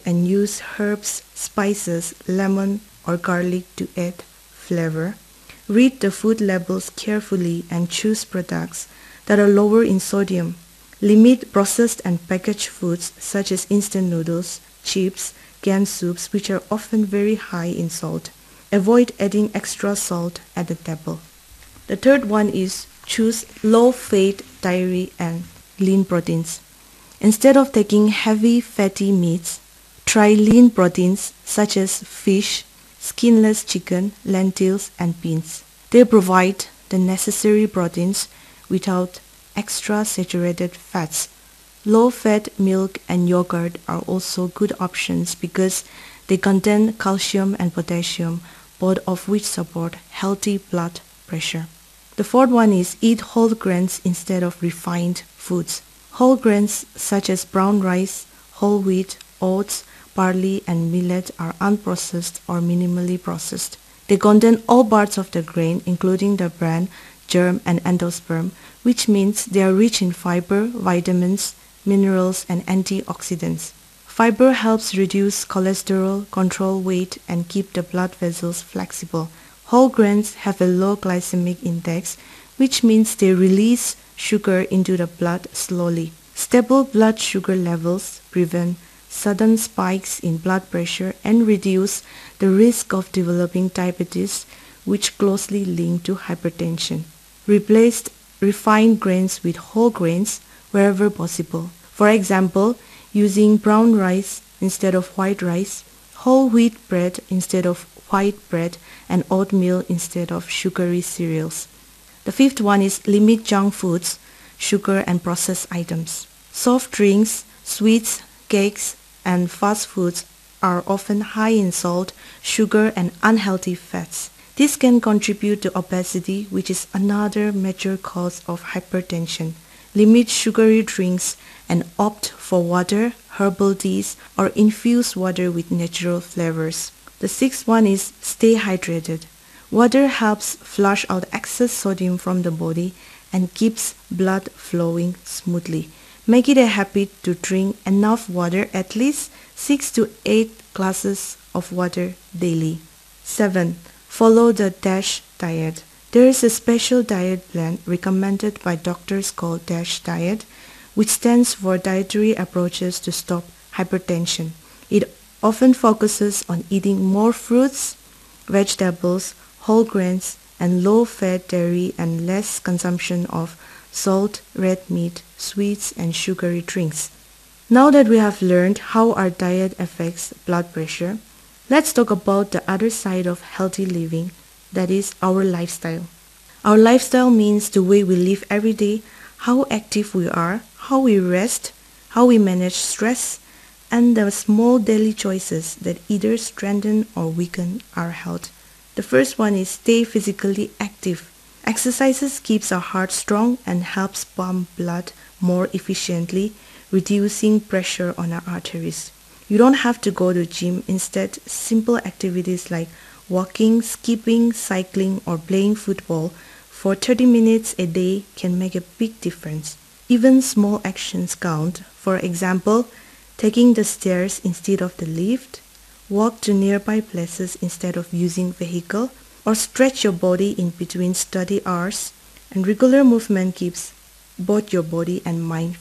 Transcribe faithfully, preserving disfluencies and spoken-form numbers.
and use herbs, spices, lemon or garlic to add flavor. Read the food labels carefully and choose products that are lower in sodium. Limit processed and packaged foods such as instant noodles, chips, canned soups, which are often very high in salt. Avoid adding extra salt at the table. The third one is choose low-fat dairy and lean proteins. Instead of taking heavy fatty meats, try lean proteins such as fish, skinless chicken, lentils, and beans. They provide the necessary proteins without extra saturated fats. Low-fat milk and yogurt are also good options because they contain calcium and potassium, both of which support healthy blood pressure. The fourth one is eat whole grains instead of refined foods. Whole grains such as brown rice, whole wheat, oats, barley, and millet are unprocessed or minimally processed. They contain all parts of the grain, including the bran, germ, and endosperm, which means they are rich in fiber, vitamins, minerals, and antioxidants. Fiber helps reduce cholesterol, control weight, and keep the blood vessels flexible. Whole grains have a low glycemic index, which means they release sugar into the blood slowly. Stable blood sugar levels prevent sudden spikes in blood pressure and reduce the risk of developing diabetes, which closely linked to hypertension. Replace refined grains with whole grains wherever possible. For example, using brown rice instead of white rice, whole wheat bread instead of white bread, and oatmeal instead of sugary cereals. The fifth one is limit junk foods, sugar, and processed items. Soft drinks, sweets, cakes, and fast foods are often high in salt, sugar, and unhealthy fats. This can contribute to obesity, which is another major cause of hypertension. Limit sugary drinks and opt for water, herbal teas, or infused water with natural flavors. The sixth one is stay hydrated. Water helps flush out excess sodium from the body and keeps blood flowing smoothly. Make it a habit to drink enough water, at least six to eight glasses of water daily. seven. Follow the DASH diet. There is a special diet plan recommended by doctors called DASH diet, which stands for Dietary Approaches to Stop Hypertension. It often focuses on eating more fruits, vegetables, whole grains, and low-fat dairy and less consumption of salt, red meat, sweets, and sugary drinks. Now that we have learned how our diet affects blood pressure, let's talk about the other side of healthy living, that is our lifestyle. Our lifestyle means the way we live every day, how active we are, how we rest, how we manage stress, and the small daily choices that either strengthen or weaken our health. The first one is stay physically active. Exercises keeps our heart strong and helps pump blood more efficiently, reducing pressure on our arteries. You don't have to go to the gym. Instead, simple activities like walking, skipping, cycling, or playing football for thirty minutes a day can make a big difference. Even small actions count. For example, taking the stairs instead of the lift, walk to nearby places instead of using vehicle, or stretch your body in between study hours. And regular movement keeps both your body and mind